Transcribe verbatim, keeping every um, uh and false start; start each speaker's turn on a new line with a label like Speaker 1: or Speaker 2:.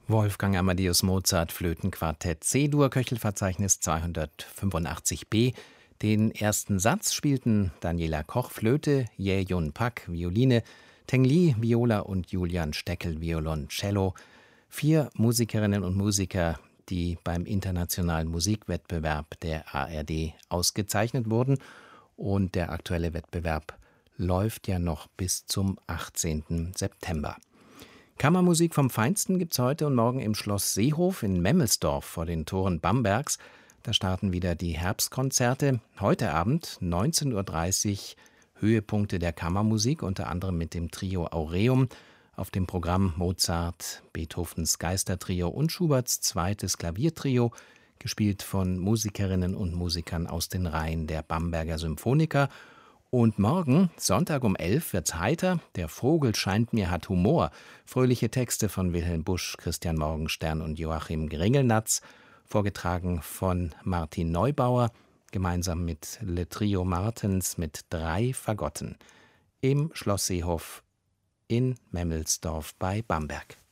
Speaker 1: Wolfgang Amadeus Mozart Flötenquartett C-Dur, Köchelverzeichnis zweihundertfünfundachtzig b. Den ersten Satz spielten Daniela Koch Flöte, Jae-Yun Pak Violine, Teng Li Viola und Julian Steckel Violoncello. Vier Musikerinnen und Musiker, die beim internationalen Musikwettbewerb der A R D ausgezeichnet wurden. Und der aktuelle Wettbewerb läuft ja noch bis zum achtzehnten September. Kammermusik vom Feinsten gibt's heute und morgen im Schloss Seehof in Memmelsdorf vor den Toren Bambergs. Da starten wieder die Herbstkonzerte. Heute Abend neunzehn Uhr dreißig Höhepunkte der Kammermusik, unter anderem mit dem Trio Aureum. Auf dem Programm Mozart, Beethovens Geistertrio und Schuberts zweites Klaviertrio, gespielt von Musikerinnen und Musikern aus den Reihen der Bamberger Symphoniker. Und morgen, Sonntag um elf, wird's heiter. Der Vogel scheint mir hat Humor. Fröhliche Texte von Wilhelm Busch, Christian Morgenstern und Joachim Gringelnatz, vorgetragen von Martin Neubauer, gemeinsam mit Le Trio Martens mit drei Fagotten. Im Schloss Seehof in Memmelsdorf bei Bamberg.